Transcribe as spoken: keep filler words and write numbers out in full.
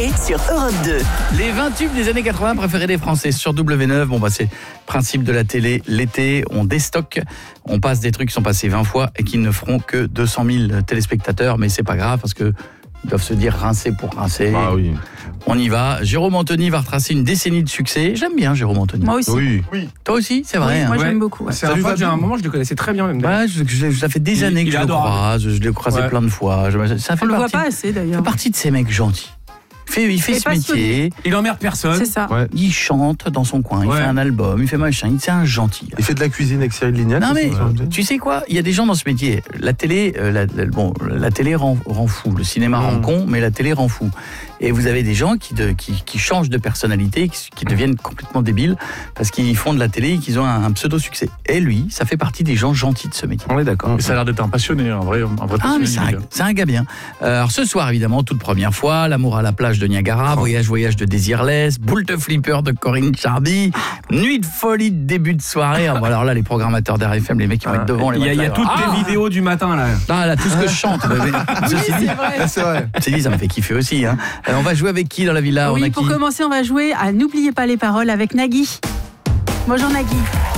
sur Europe deux. Les vingt tubes des années quatre-vingts préférés des Français sur W neuf. Bon bah c'est le principe de la télé. L'été, on déstocke, on passe des trucs qui sont passés vingt fois et qui ne feront que deux cent mille téléspectateurs. Mais c'est pas grave parce que ils doivent se dire rincer pour rincer. Ah oui. On y va. Jérôme Anthony va retracer une décennie de succès. J'aime bien Jérôme Anthony. Moi aussi. Oui. Toi aussi, c'est vrai. Oui, hein. moi Ouais. j'aime beaucoup. ouais. C'est un pote, j'ai un moment, je le connaissais très bien même. Ouais, je, je- ça fait des Il- années il que est je le adorable. croise. Je l'ai croisé Ouais. plein de fois. Je- ça fait On le voit partie, pas assez fait d'ailleurs. partie de ces mecs gentils. Il fait, il fait Il est ce métier. Il emmerde personne. C'est ça. Ouais. Il chante dans son coin. Il Ouais. fait un album. Il fait machin. Il- C'est un gentil. Il fait de la cuisine avec Cyril Lignac. Non aussi, mais sur M T. tu sais quoi, il y a des gens dans ce métier. La télé, euh, la, la- bon, la télé rend, rend fou, le cinéma Mmh. rend con, mais la télé rend fou. Et vous avez des gens qui, de, qui, qui changent de personnalité, qui, qui deviennent complètement débiles parce qu'ils font de la télé et qu'ils ont un, un pseudo succès. Et lui, ça fait partie des gens gentils de ce métier. On est d'accord. Et ça a l'air d'être un passionné, un vrai, un vrai Ah passionné. mais c'est du un, gars. c'est un gars bien. Euh, alors ce soir évidemment, toute première fois, l'amour à la plage de Niagara, voyage voyage de Désirless, boule de flipper de Corinne Charby, nuit de folie de début de soirée. Ah, bon, alors là les programmeurs d'R F M, les mecs qui vont être devant les Il y a, il y a matelas, toutes ah, tes vidéos du matin là. ah, là tout ce que je chante. Mais- mais- ceci dit, Ah, c'est vrai. ceci dit, ça me fait kiffer aussi. Hein. Alors, on va jouer avec qui dans la villa? On Oui, a pour qui? commencer, on va jouer à N'oubliez pas les paroles avec Nagui. Bonjour Nagui.